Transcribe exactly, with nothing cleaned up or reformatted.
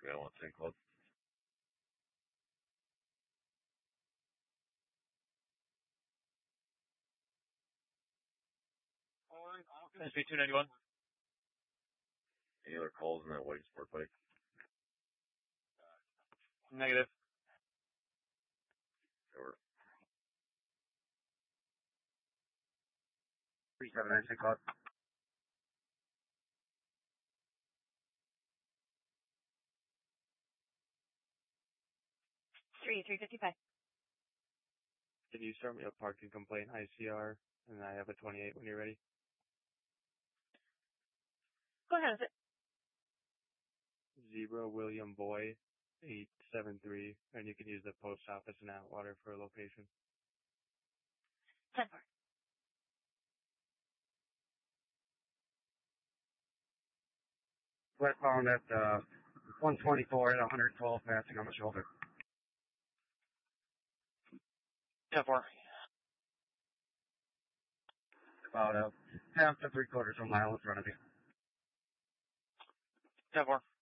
I want to say close. S P two ninety-one. Any other calls in that white sport bike? Negative. Sure. three seven nine six code. Three, three fifty-five. Can you start me a parking complaint I C R, and I have a twenty-eight when you're ready? Go ahead with it. Zebra William Boy, eight seven three, and you can use the post office in Atwater for a location. ten four. Westbound at uh, one twenty-four at one twelve, passing on the shoulder. ten four. About a half to three quarters of a mile in front of you. ten four.